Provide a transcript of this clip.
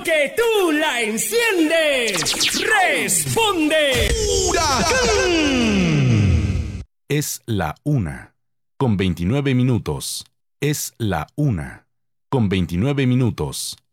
porque tú la enciendes. Responde. ¡Huracán! Es la 1:29. Es la 1:29.